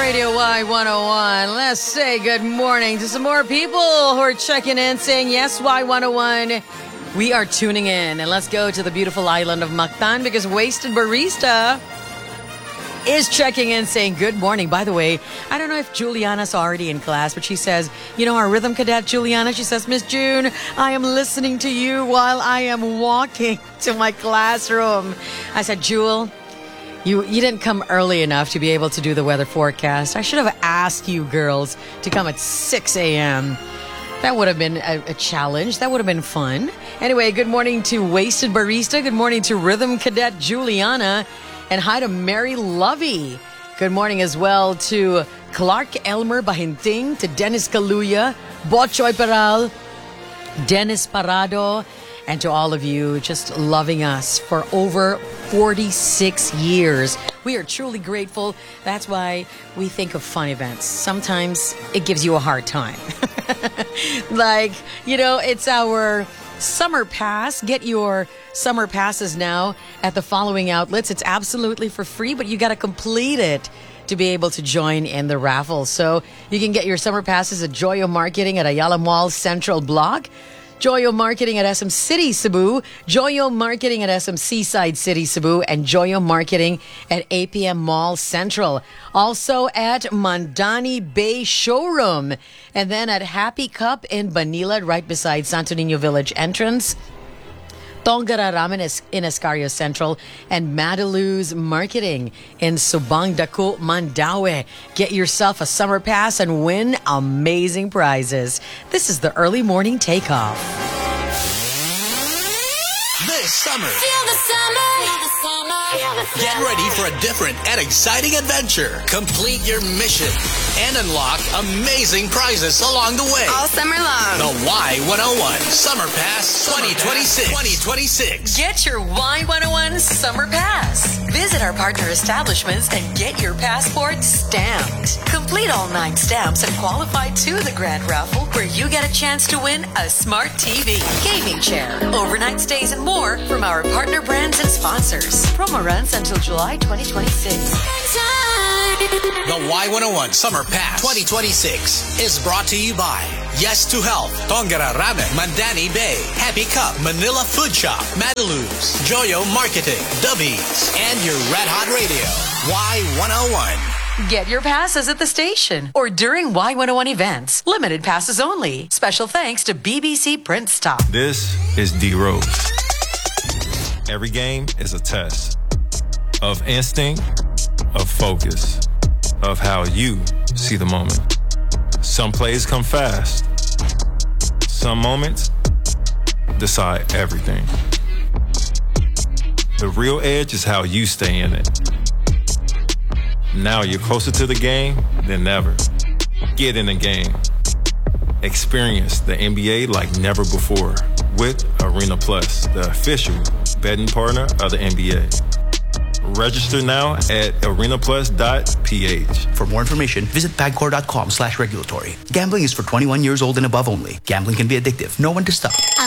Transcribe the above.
Radio Y101. Let's say good morning to some more people who are checking in saying yes, Y101. We are tuning in, and let's go to the beautiful island of Mactan because Wasted Barista is checking in saying good morning. By the way, I don't know if Juliana's already in class, but she says, you know, our rhythm cadet Juliana, she says, Miss June, I am listening to you while I am walking to my classroom. I said, Jewel, you didn't come early enough to be able to do the weather forecast. I should have asked you girls to come at 6 a.m. That would have been a challenge. That would have been fun. Anyway, good morning to Wasted Barista. Good morning to Rhythm Cadet Juliana. And hi to Mary Lovey. Good morning as well to Clark Elmer Bahinting, to Dennis Kaluya, Bochoy Peral, Dennis Parado, and to all of you just loving us for over 46 years. We are truly grateful. That's why we think of fun events. Sometimes it gives you a hard time. Like, you know, it's our Summer Pass. Get your summer passes now at the following outlets. It's absolutely for free, but you got to complete it to be able to join in the raffle. So you can get your summer passes at Joyo Marketing at Ayala Mall Central Block, Joyo Marketing at SM City Cebu, Joyo Marketing at SM Seaside City Cebu, and Joyo Marketing at APM Mall Central. Also at Mandani Bay Showroom. And then at Happy Cup in Manila, right beside Santo Niño Village entrance. Tongara Ramen in Escario Central, and Madaloo's Marketing in Subang Dako, Mandaue. Get yourself a summer pass and win amazing prizes. This is the early morning takeoff. This summer, Feel the summer. get ready for a different and exciting adventure. Complete your mission and unlock amazing prizes along the way. All summer long. The Y101 Summer Pass 2026. Get your Y101 Summer Pass. Visit our partner establishments and get your passport stamped. Complete all 9 stamps and qualify to the grand raffle where you get a chance to win a smart TV, gaming chair, overnight stays, and more from our partner brands and sponsors. Promo runs until July 2026. The Y101 Summer Pass 2026 is brought to you by Yes to Health, Tongara Ramen, Mandani Bay, Happy Cup, Manila Food Shop, Madaloo's, Joyo Marketing, Dubbies, and your Red Hot Radio, Y101. Get your passes at the station or during Y101 events. Limited passes only. Special thanks to BBC Print Stock. This is D Rose. Every game is a test of instinct, of focus, of how you see the moment. Some plays come fast. Some moments decide everything. The real edge is how you stay in it. Now you're closer to the game than ever. Get in the game. Experience the NBA like never before with Arena Plus, the official betting partner of the NBA. Register now at arenaplus.ph. For more information, visit pagcor.com/regulatory. Gambling is for 21 years old and above only. Gambling can be addictive. Know when to stop.